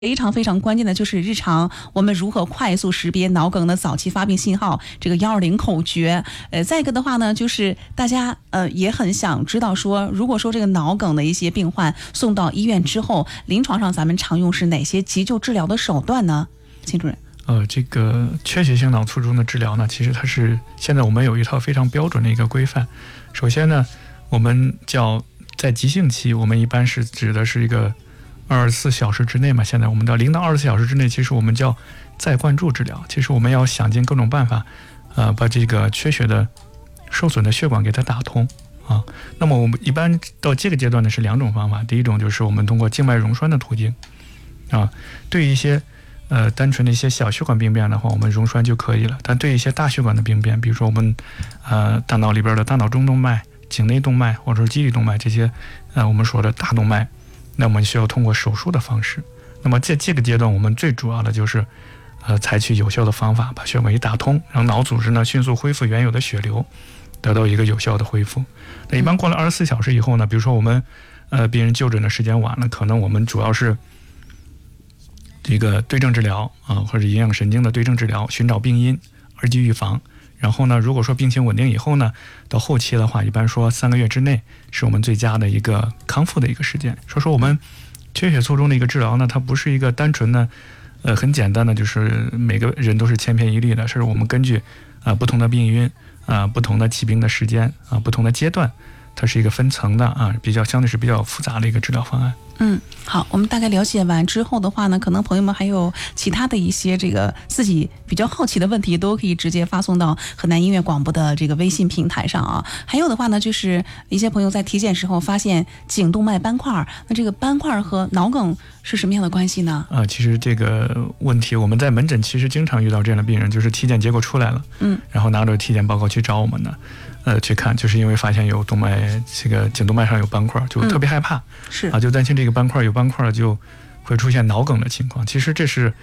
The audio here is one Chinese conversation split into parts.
非常非常关键的就是日常我们如何快速识别脑梗的早期发病信号，这个120口诀。再一个的话呢，就是大家也很想知道说，如果说这个脑梗的一些病患送到医院之后，临床上咱们常用是哪些急救治疗的手段呢？秦主任。 这个缺血性脑卒中的治疗呢，其实它是现在我们有一套非常标准的一个规范。首先呢，我们叫在急性期，我们一般是指的是一个24小时之内嘛，现在我们到0到24小时之内，其实我们叫再灌注治疗。其实我们要想尽各种办法，把这个缺血的受损的血管给它打通啊。那么我们一般到这个阶段呢是2种方法，第一种就是我们通过静脉溶栓的途径啊，对于一些单纯的一些小血管病变的话，我们溶栓就可以了。但对一些大血管的病变，比如说我们大脑里边的大脑中动脉、颈内动脉或者是基底动脉这些我们说的大动脉，那我们需要通过手术的方式。那么这个阶段我们最主要的就是采取有效的方法把血管一打通，让脑组织呢迅速恢复原有的血流，得到一个有效的恢复。那一般过了24小时以后呢，比如说我们病人就诊的时间晚了，可能我们主要是这个对症治疗或者营养神经的对症治疗，寻找病因，二级预防。然后呢，如果说病情稳定以后呢，到后期的话，一般说3个月之内是我们最佳的一个康复的一个时间。说我们缺血卒中的一个治疗呢，它不是一个单纯的很简单的，就是每个人都是千篇一律的，是我们根据不同的病因不同的起病的时间不同的阶段，它是一个分层的相对是比较复杂的一个治疗方案。 好，我们大概了解完之后的话呢，可能朋友们还有其他的一些这个自己比较好奇的问题，都可以直接发送到河南音乐广播的这个微信平台上啊。还有的话呢，就是一些朋友在体检时候发现颈动脉斑块，那这个斑块和脑梗是什么样的关系呢？ 其实这个问题我们在门诊其实经常遇到这样的病人，就是体检结果出来了，然后拿着体检报告去找我们呢，去看，就是因为发现有动脉这个颈动脉上有斑块，就特别害怕，就担心这个斑块有斑块就会出现脑梗的情况。其实这是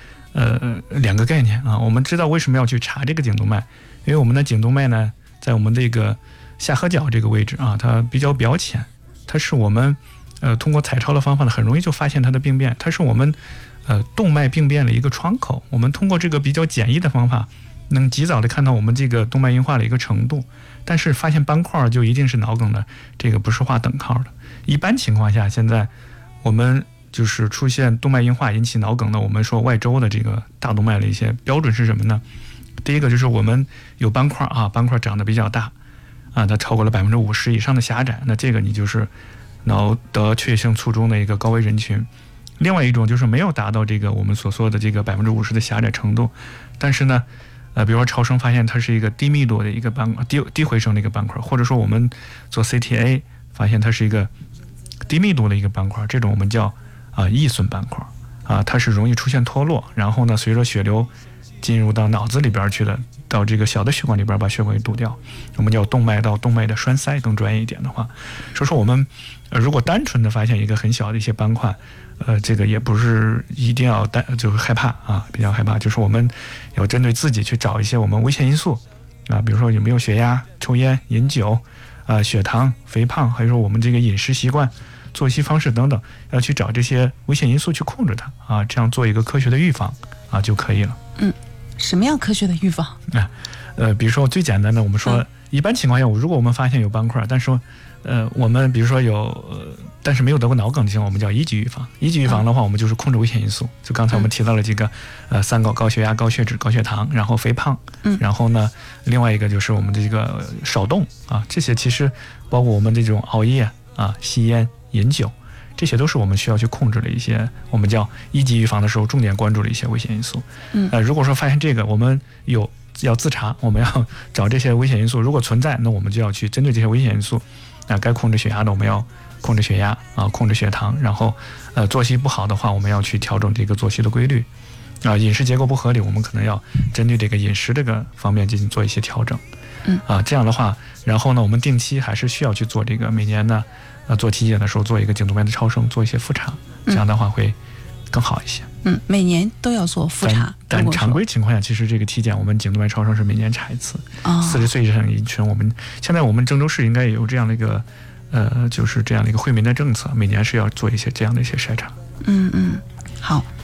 2个概念我们知道为什么要去查这个颈动脉，因为我们的颈动脉呢，在我们这个下颌角这个位置它比较表浅，它是我们通过彩超的方法呢，很容易就发现它的病变，它是我们动脉病变的一个窗口。我们通过这个比较简易的方法，能及早的看到我们这个动脉硬化的一个程度。但是发现斑块就一定是脑梗的，这个不是划等号的。一般情况下，现在我们就是出现动脉硬化引起脑梗的，我们说外周的这个大动脉的一些标准是什么呢？第一个就是我们有斑块斑块长得比较大它超过了50%以上的狭窄，那这个你就是脑得缺血性卒中的一个高危人群。另外一种就是没有达到这个我们所说的这个50%的狭窄程度，但是呢比如说超声发现它是一个低密度的一个斑块，低回声的一个斑块，或者说我们做 CTA 发现它是一个低密度的一个斑块，这种我们叫易损斑块它是容易出现脱落，然后呢随着血流进入到脑子里边去的，到这个小的血管里边把血管给堵掉，我们叫动脉到动脉的栓塞，更专业一点的话。说我们如果单纯的发现一个很小的一些斑块，这个也不是一定要就是害怕比较害怕，就是我们要针对自己去找一些我们危险因素比如说有没有血压、抽烟、饮酒血糖、肥胖，还有说我们这个饮食习惯、作息方式等等，要去找这些危险因素去控制它这样做一个科学的预防就可以了。 什么样科学的预防？ 比如说最简单的，我们说一般情况下，如果我们发现有斑块，但是我们比如说但是没有得过脑梗的情况，我们叫一级预防。一级预防的话，我们就是控制危险因素。就刚才我们提到了这个3个：高血压、高血脂、高血糖，然后肥胖，然后呢，另外一个就是我们这个少动这些其实包括我们这种熬夜吸烟、饮酒，这些都是我们需要去控制的一些我们叫一级预防的时候重点关注的一些危险因素。如果说发现这个我们要自查，我们要找这些危险因素，如果存在，那我们就要去针对这些危险因素该控制血压的我们要控制血压控制血糖，然后作息不好的话，我们要去调整这个作息的规律饮食结构不合理，我们可能要针对这个饮食这个方面进行做一些调整这样的话，然后呢我们定期还是需要去做这个每年呢做体检的时候做一个颈动脉的超声，做一些复查，这样的话会更好一些。 每年都要做复查， 但常规情况下，其实这个体检我们颈动脉超声是每年查一次。40岁以上人群，现在我们郑州市应该也有这样的一个就是这样的一个惠民的政策，每年是要做一些这样的一些筛查。 好。